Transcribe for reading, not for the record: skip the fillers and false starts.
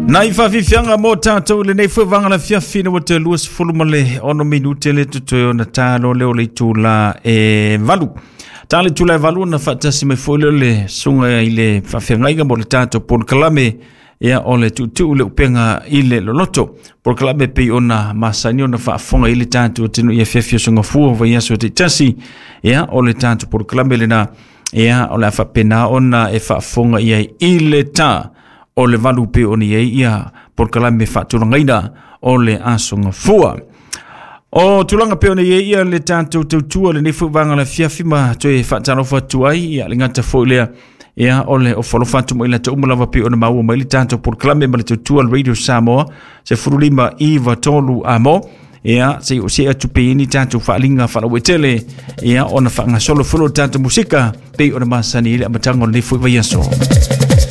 Na ifafifianga mo tātou le nei whewanga na fiafina wa te luas fulumale ono minute le tutoyo na tālo leo le tūla valu. Tāle tūla valu na whatasi me whole le sunga i le whawhiangaiga mo le tātou Port Kalame ia o le tutu le upenga i le loloto. Port Kalame pei ona masani ona whaafonga i le tātou tinu ia fiafia sunga fua wa iaso te tasi ia o le tātou Port Kalame le na ia o le whapena ona e whaafonga ia i le tā. O le valu pe oni ia Port Kalame whaturangaina o le asonga fua. O tulanga pe oni ia le tātou tautua le nefu vanga le fiafima toe whatano whatuai ia le ngata fōlea ia o le o whalofatu mo ila te umalawa pe ona maua mai le tātou Port Kalame ma le tautua Radio Samoa se furulima Iva Tolu Amo ia se o se atu pe ini tātou whaalinga whalawetele ia ona whaangasolo fulo tātou musika pe ona masani ile amatango le nefu vaiaso.